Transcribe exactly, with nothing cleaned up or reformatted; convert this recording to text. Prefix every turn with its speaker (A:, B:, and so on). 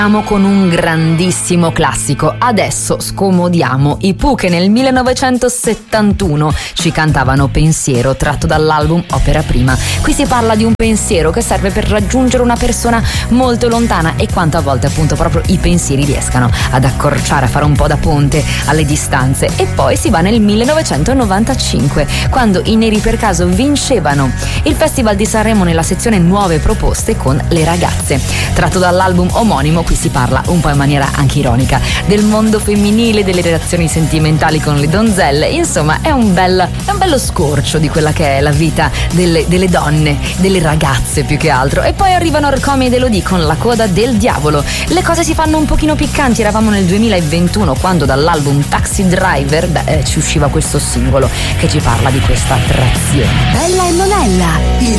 A: Con un grandissimo classico. Adesso scomodiamo i Pooh, che nel millenovecentosettantuno ci cantavano Pensiero, tratto dall'album Opera Prima. Qui si parla di un pensiero che serve per raggiungere una persona molto lontana, e quante a volte appunto proprio i pensieri riescano ad accorciare, a fare un po' da ponte alle distanze. E poi si va nel millenovecentonovantacinque, quando i Neri per Caso vincevano il Festival di Sanremo nella sezione Nuove Proposte con Le Ragazze. Tratto dall'album omonimo, qui si parla un po' in maniera anche ironica del mondo femminile, delle relazioni sentimentali con le donzelle. Insomma, è un bel è un bello scorcio di quella che è la vita delle, delle donne, delle ragazze più che altro. E poi arrivano Arcomi ed Elodie con La coda del diavolo. Le cose si fanno un pochino piccanti. Eravamo nel duemilaventuno, quando dall'album Taxi Driver beh, eh, ci usciva questo singolo che ci parla di questa attrazione.
B: Bella e Monella, il